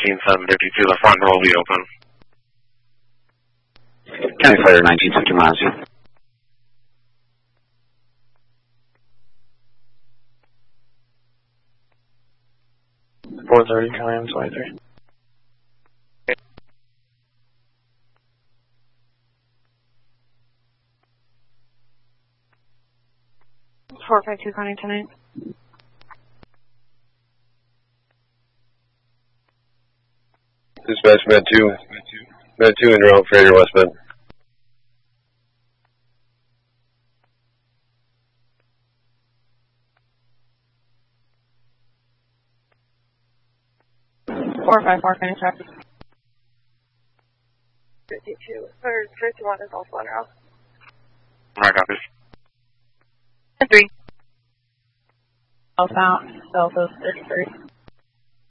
16752, the front door will be open. County Fire 1950 miles. 430, County M23. Four 52 County 10. Dispatch Med 2. Med 2 en route for your West Bend. Four 54 County traffic. 52 or 51 is also on route. Alright, copies. 3. Southbound, Delta 33.